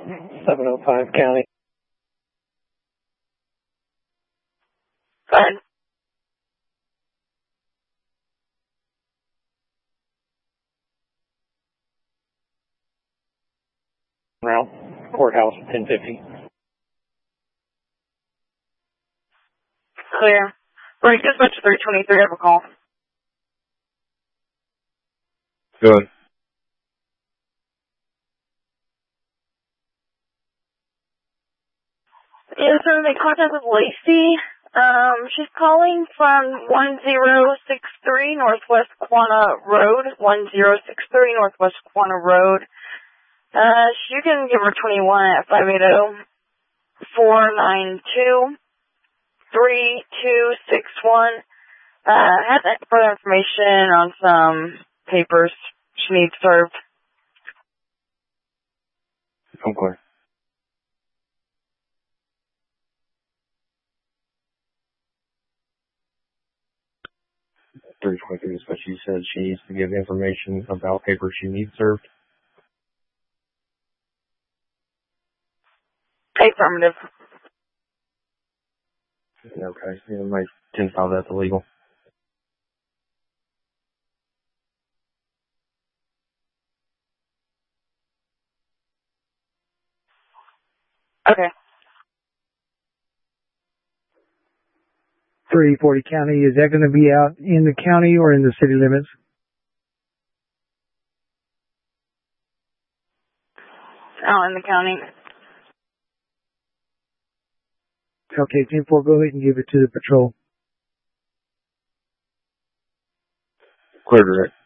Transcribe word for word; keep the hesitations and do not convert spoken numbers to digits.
seven oh five County. Go ahead. Route, courthouse, ten fifty. Clear. Break dispatch three twenty-three, have a call. Good. Yeah, so they contacted Lacey. Um, she's calling from one zero six three Northwest Quanah Road, one zero six three Northwest Quanah Road. Uh, you can give her twenty-one at five eight zero, four nine two, three two six one. Uh, has further information on some papers she needs served. Okay. three twenty-three is what she said. She needs to give information about papers she needs served. Affirmative. Okay. Yeah, my ten file that's illegal. Okay. three forty County, is that going to be out in the county or in the city limits? Out in the county. Okay, ten four, go ahead and give it to the patrol. Clear direct.